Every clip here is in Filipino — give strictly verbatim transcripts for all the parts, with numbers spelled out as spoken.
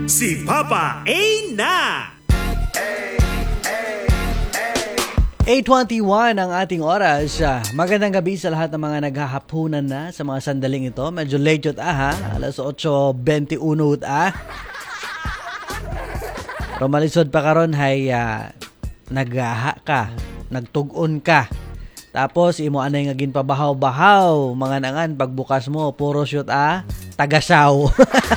si Papa A na! eight twenty-one ang ating oras. Magandang gabi sa lahat ng mga naghahapunan na sa mga sandaling ito. Medyo late yun ah ha. alas otso twenty-one ah. Pero malisod pa karon hay uh, naghaha ka, nagtugon ka. Tapos imo anay nga ginpabahaw-bahaw, mga nangan pagbukas mo puro shoot ah, tagasaw.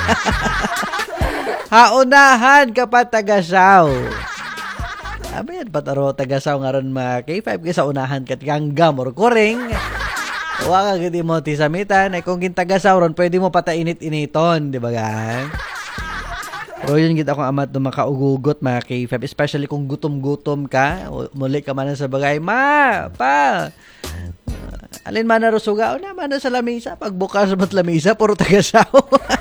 Haunahan ka pa tagasaw. Abi yan pataro tagasaw nga ron mga K five kaysa unahan kat kanggam or kuring. Wa ka gidi mo ti samitan ay kung gintagasaw ron pwede mo patainit-initon, di ba gan? Pero yun gid akong amat no makaugugot mga K five, especially kung gutom-gutom ka, muli ka man sa bagay, ma, pa. Alin man na rusuga o naman na sa lamisa, pagbukas mo lamisa puro tagasaw.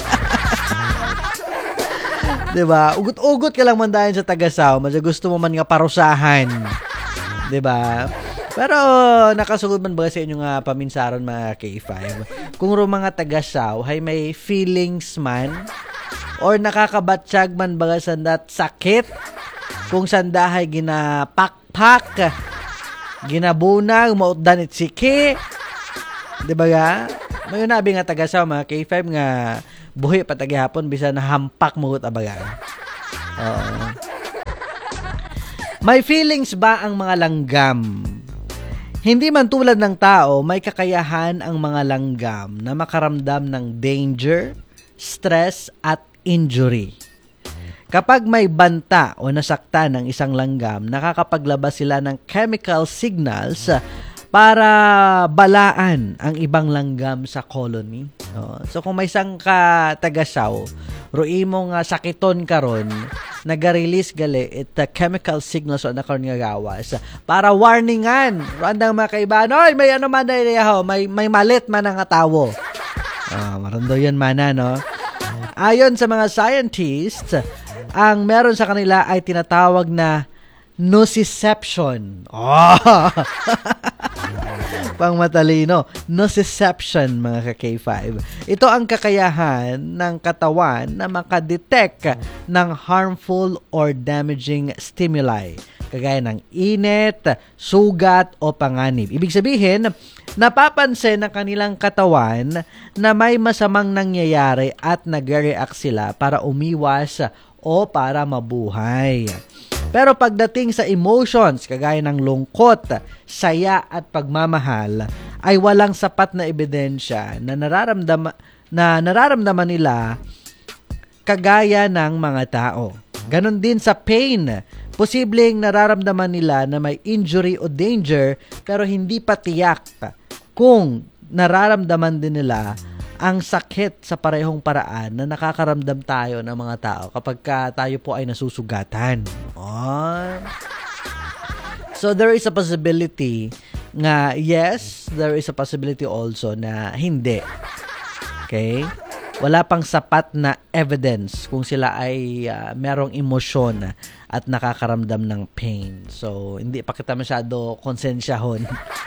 Diba? Ugot-ugot ka lang man dahil sa tagasaw. Mas gusto mo man nga parusahan. Diba? Pero nakasugod man ba sa inyo nga paminsaron mga K five? Kung ro mga tagasaw hay may feelings man or nakakabatsyag man ba sa dat sakit? Kung sandahay ginapakpak, ginabunag, mautdan it siki. Diba ga? May nabi nga tagasaw mga K five nga buhi patagi hapon bisa na hampak mo abaga. Oo. May feelings ba ang mga langgam? Hindi man tulad ng tao, may kakayahan ang mga langgam na makaramdam ng danger, stress at injury. Kapag may banta o nasaktan ng isang langgam, nakakapaglabas sila ng chemical signals para balaan ang ibang langgam sa colony. Oh, so kung may isang ka tagasaw, roi mo nga sakiton karon, naga-release gali it uh, chemical signals o nakaroon nga gawas para warningan. Randang mga kaibahan, oy, may ano man na ho, may may malit man ang tawo. Ah, marando yan mana no. Ayon sa mga scientists, ang meron sa kanila ay tinatawag na nociception. Oh! Pang matalino. Nociception, mga ka-K five. Ito ang kakayahan ng katawan na makadetect ng harmful or damaging stimuli, kagaya ng init, sugat o panganib. Ibig sabihin, napapansin ng kanilang katawan na may masamang nangyayari at nag-react sila para umiwas o para mabuhay. Pero pagdating sa emotions, kagaya ng lungkot, saya at pagmamahal, ay walang sapat na ebidensya na nararamdaman, na nararamdaman nila kagaya ng mga tao. Ganon din sa pain. Posibleng nararamdaman nila na may injury o danger pero hindi pa tiyak kung nararamdaman din nila ang sakit sa parehong paraan na nakakaramdam tayo ng mga tao kapag ka tayo po ay nasusugatan. Oh. So there is a possibility nga yes, there is a possibility also na hindi. Okay? Wala pang sapat na evidence kung sila ay uh, merong emosyon at nakakaramdam ng pain. So hindi pa kita masyado konsensyahon.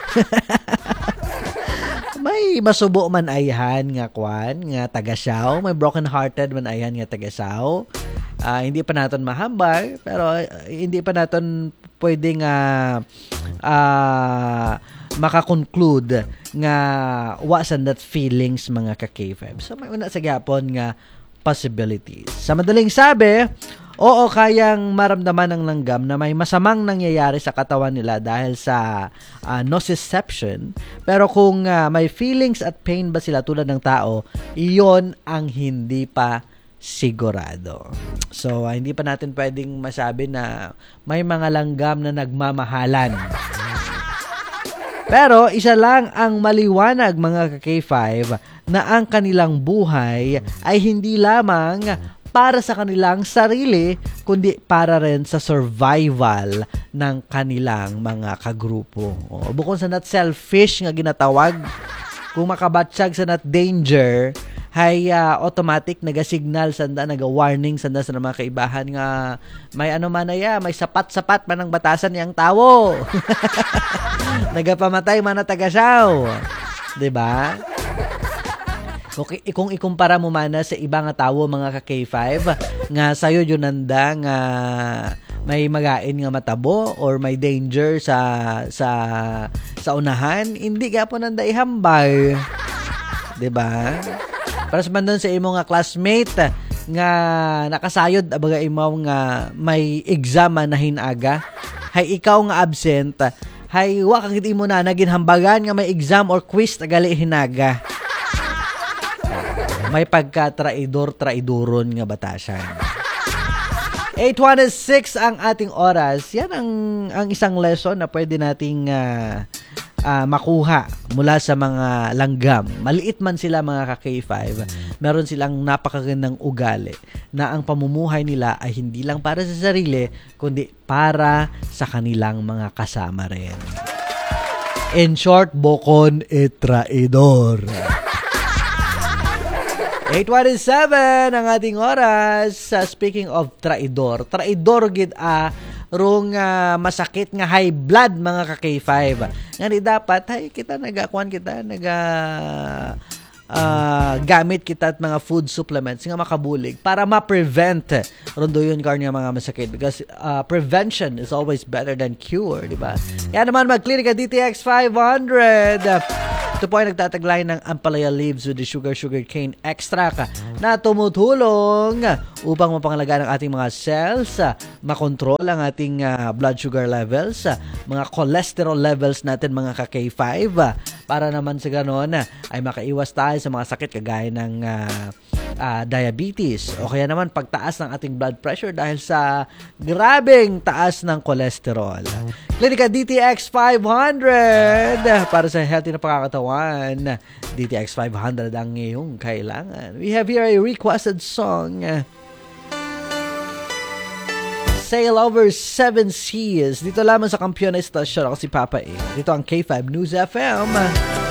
May masubo man ayhan nga kwan, nga tagasaw. May broken hearted man ayhan nga tagasaw. Uh, hindi pa natin mahambal, pero uh, hindi pa natin pwedeng uh, uh, makakonclude nga wasan that feelings mga ka-K five. So may una sa gyapon nga possibilities. Sa madaling sabi, oo, kayang maramdaman ng langgam na may masamang nangyayari sa katawan nila dahil sa uh, nociception. Pero kung uh, may feelings at pain ba sila tulad ng tao, iyon ang hindi pa sigurado. So, uh, hindi pa natin pwedeng masabi na may mga langgam na nagmamahalan. Pero isa lang ang maliwanag mga ka-K five na ang kanilang buhay ay hindi lamang para sa kanilang sarili, kundi para rin sa survival ng kanilang mga kagrupo. O, bukod sa not selfish nga ginatawag, kung makabatsyag sa not danger, hay uh, automatic naga-signal sanda, naga-warning sanda sa mga kaibahan nga may ano man na ya, may sapat-sapat man ang batasan niyang tawo. Nagapamatay man na tagasaw. 'Di ba? Kung, kung ikumpara mo mana sa iba nga tawo mga ka K five, nga sayo yun nanda nga may magain nga matabo or may danger sa sa sa unahan, hindi gapon nanda ihambal. 'Di ba? Para sa man sa imo nga classmate nga nakasayod abaga imaw nga may exam na hinaga, hay ikaw nga absent, hay wa kang imo na naging hambagan nga may exam or quiz tagali hinaga. May pagka-traidor-traidoron nga batasan. eight twenty-six ang ating oras. Yan ang ang isang lesson na pwede nating uh, uh, makuha mula sa mga langgam. Maliit man sila mga ka K five, meron silang napakagandang ugali na ang pamumuhay nila ay hindi lang para sa sarili, kundi para sa kanilang mga kasama rin. In short, bokon et traidor. eight twenty-seven ang ating oras. Uh, speaking of traidor, traidor gid a uh, rong uh, masakit nga high blood mga ka K five. Nga di dapat hay kita nagakuan kita naga uh, gamit kita at mga food supplements nga makabulig para ma-prevent rondo yun kar nga mga masakit, because uh, prevention is always better than cure, di ba? Kaya naman mag-clinic D T X five hundred. Ito po ay nagtataglay ng Ampalaya leaves with the sugar sugar cane extract na tumutulong upang mapangalagaan ang ating mga cells, makontrol ang ating uh, blood sugar levels, mga cholesterol levels natin mga ka K five, para naman sa ganon ay makaiwas tayo sa mga sakit kagaya ng uh, uh, diabetes o kaya naman pagtaas ng ating blood pressure dahil sa grabing taas ng cholesterol. Clinica D T X five hundred para sa healthy na pagkakatawan. D T X five hundred ang iyong kailangan. We have here a requested song. Sail Over Seven Seas. Dito lamang sa Kampiyon na Estasyon. Ako si Papa A. Dito ang K five News F M.